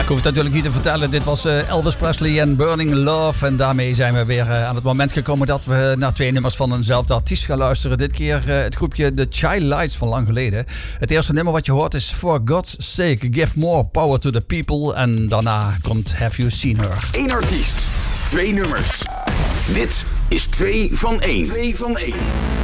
hoef het natuurlijk niet te vertellen. Dit was Elvis Presley en Burning Love. En daarmee zijn we weer aan het moment gekomen dat we naar 2 nummers van eenzelfde artiest gaan luisteren. Dit keer het groepje The Child Lights van lang geleden. Het eerste nummer wat je hoort is For God's Sake, Give More Power to the People. En daarna komt Have You Seen Her. 1 artiest, 2 nummers. Dit is 2 van 1. 2 van 1.